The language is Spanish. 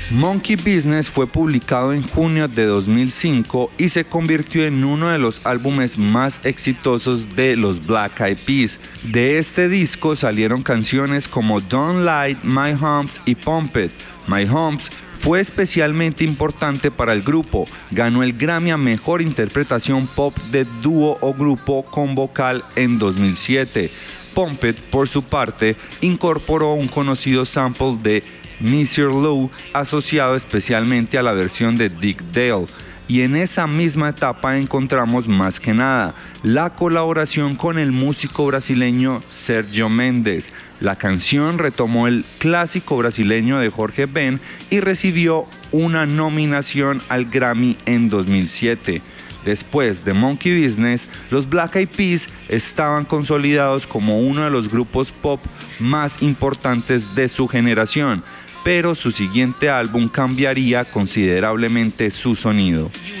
Monkey Business fue publicado en junio de 2005 y se convirtió en uno de los álbumes más exitosos de los Black Eyed Peas. De este disco salieron canciones como Don't Light, My Humps y Pump It. My Humps fue especialmente importante para el grupo. Ganó el Grammy a Mejor Interpretación Pop de Dúo o Grupo con Vocal en 2007. Pump It, por su parte, incorporó un conocido sample de Mr. Lou asociado especialmente a la versión de Dick Dale. Y en esa misma etapa encontramos Más que Nada, la colaboración con el músico brasileño Sergio Mendes. La canción retomó el clásico brasileño de Jorge Ben y recibió una nominación al Grammy en 2007. Después de Monkey Business, los Black Eyed Peas estaban consolidados como uno de los grupos pop más importantes de su generación, pero su siguiente álbum cambiaría considerablemente su sonido.